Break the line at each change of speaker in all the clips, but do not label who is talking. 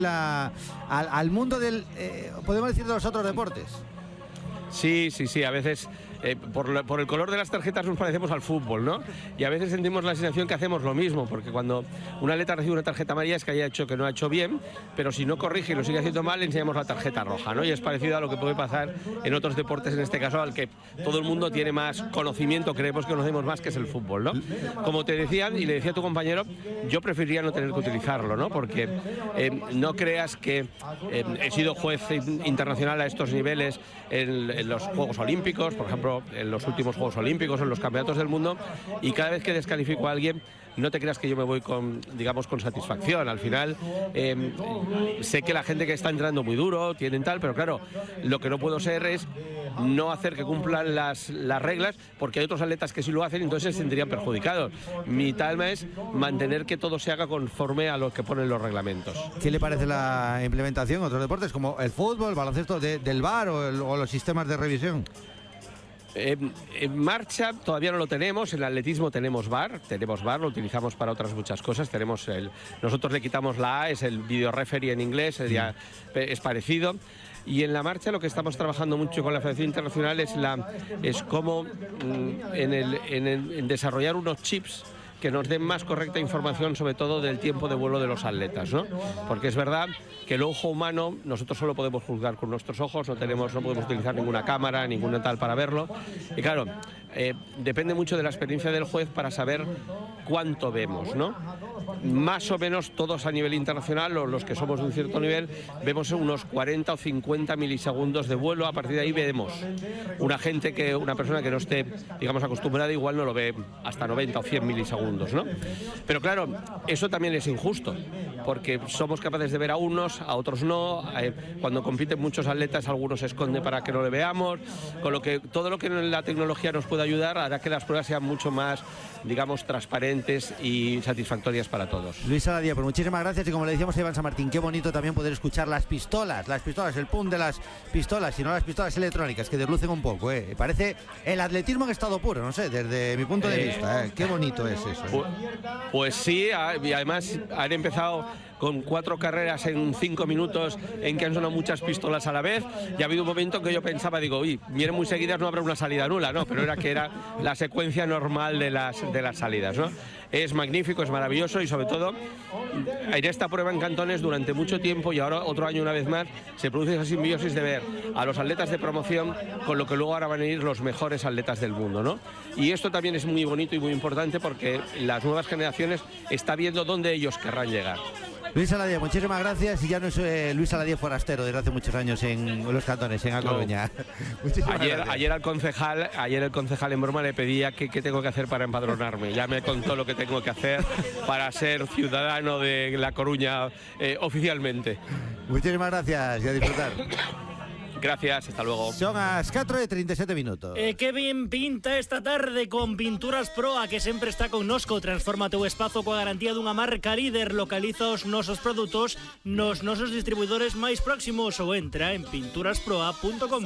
al mundo del, podemos decir, de los otros deportes.
Sí, a veces por el color de las tarjetas nos parecemos al fútbol, ¿no? Y a veces sentimos la sensación que hacemos lo mismo, porque cuando un atleta recibe una tarjeta amarilla es que haya hecho que no ha hecho bien, pero si no corrige y lo sigue haciendo mal, le enseñamos la tarjeta roja, ¿no? Y es parecido a lo que puede pasar en otros deportes, en este caso al que todo el mundo tiene más conocimiento, creemos que conocemos más, que es el fútbol, ¿no? Como te decían, y le decía a tu compañero, yo preferiría no tener que utilizarlo, ¿no? Porque no creas que he sido juez internacional a estos niveles en los Juegos Olímpicos, por ejemplo, en los últimos Juegos Olímpicos, en los campeonatos del mundo, y cada vez que descalifico a alguien, no te creas que yo me voy con, digamos, con satisfacción. Al final, sé que la gente que está entrando muy duro, tienen tal, pero claro, lo que no puedo ser es no hacer que cumplan las reglas, porque hay otros atletas que sí lo hacen y entonces se sentirían perjudicados. Mi talma es mantener que todo se haga conforme a lo que ponen los reglamentos.
¿Qué le parece la implementación en otros deportes, como el fútbol, el baloncesto, del VAR o los sistemas de revisión?
En marcha todavía no lo tenemos. En el atletismo tenemos VAR, lo utilizamos para otras muchas cosas. Nosotros le quitamos la A, es el video referee en inglés, es parecido. Y en la marcha lo que estamos trabajando mucho con la Federación Internacional es cómo en desarrollar unos chips que nos den más correcta información, sobre todo del tiempo de vuelo de los atletas, ¿no? Porque es verdad que el ojo humano, nosotros solo podemos juzgar con nuestros ojos, no podemos utilizar ninguna cámara, ninguna tal para verlo. Y claro, depende mucho de la experiencia del juez para saber cuánto vemos, ¿no? Más o menos todos a nivel internacional, o los que somos de un cierto nivel, vemos unos 40 o 50 milisegundos de vuelo. A partir de ahí vemos una persona que no esté, digamos, acostumbrada, igual no lo ve hasta 90 o 100 milisegundos, ¿no? Pero claro, eso también es injusto, porque somos capaces de ver a unos, a otros no. Cuando compiten muchos atletas, algunos se esconden para que no le veamos, con lo que todo lo que la tecnología nos puede ayudar hará que las pruebas sean mucho más, digamos, transparentes y satisfactorias para todos.
Luis Saladía, pues muchísimas gracias, y como le decíamos a Iván San Martín, qué bonito también poder escuchar las pistolas, el pum de las pistolas, y no las pistolas electrónicas, que deslucen un poco, Parece el atletismo en estado puro, no sé, desde mi punto de vista, Qué bonito es eso.
Pues sí, y además han empezado con 4 carreras en 5 minutos en que han sonado muchas pistolas a la vez, y ha habido un momento en que yo pensaba, vienen muy seguidas, no habrá una salida nula, ¿no? Pero era la secuencia normal de las salidas, ¿no? Es magnífico, es maravilloso, y sobre todo en esta prueba en Cantones durante mucho tiempo, y ahora otro año una vez más, se produce esa simbiosis de ver a los atletas de promoción con lo que luego ahora van a ir los mejores atletas del mundo, ¿no? Y esto también es muy bonito y muy importante, porque las nuevas generaciones están viendo dónde ellos querrán llegar.
Luis Saladía, muchísimas gracias, y ya no es Luis Saladía forastero desde hace muchos años en los Cantones, en A Coruña.
No. Ayer el concejal en broma le pedía qué tengo que hacer para empadronarme. Ya me contó lo que tengo que hacer para ser ciudadano de La Coruña oficialmente.
Muchísimas gracias y a disfrutar.
Gracias, hasta luego.
Son las 4:37 minutos.
Qué bien pinta esta tarde con Pinturas Proa, que sempre está con nosco. Transforma teu espazo coa garantía dunha marca líder. Localiza os nosos produtos nos nosos distribuidores máis próximos ou entra en pinturasproa.com.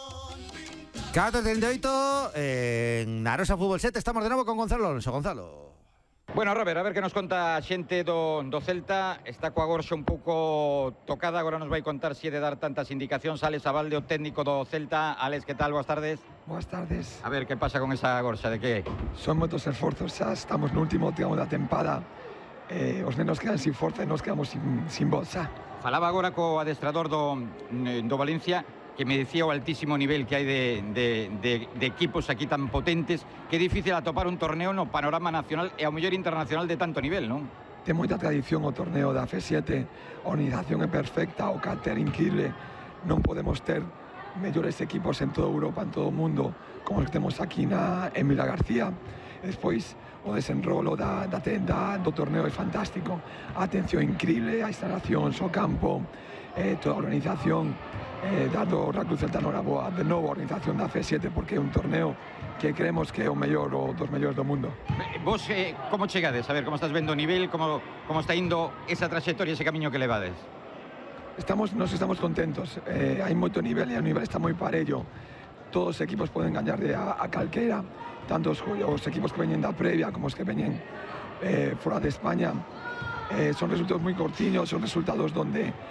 4:38 en Arosa Fútbol 7. Estamos de novo con Gonzalo Alonso. Gonzalo.
Bueno, Robert, a ver que nos conta a xente do Celta. Está coa gorxa un pouco tocada, agora nos vai contar se é de dar tantas indicacións. Alex Abalde, o técnico do Celta. Alex, que tal? Boas tardes.
Boas tardes.
A ver, que pasa con esa gorxa, de que?
Son moitos esforzos, xa estamos no último tramo da tempada. Os nenos quedan sin forza e nos quedamos sin voz xa.
Falaba agora co adestrador do Valencia, que me decía o altísimo nivel que hai de equipos aquí tan potentes, que é difícil atopar un torneo no panorama nacional e ao mellor internacional de tanto nivel, non?
Ten moita tradición o torneo da F7, a organización é perfecta, o cáter increíble. Non podemos ter mellores equipos en toda Europa, en todo o mundo, como os que temos aquí en Vila García. E despois, o desenrolo do torneo é fantástico. A atención increíble, a instalacións, o campo, toda a organización. Dado Real Club Celta Noraboa, de novo a organización da F7, porque é un torneo que creemos que é o mellor ou dos mellores do mundo.
Vos, como chegades? A ver, como estás vendo o nivel, como está indo esa traxectoria, ese camiño que levades?
Nos estamos contentos, hai moito nivel e o nivel está moi parello. Todos os equipos poden gañarle a calquera, tanto os equipos que veñen da previa como os que veñen fora de España. son resultados muy cortiños, son resultados donde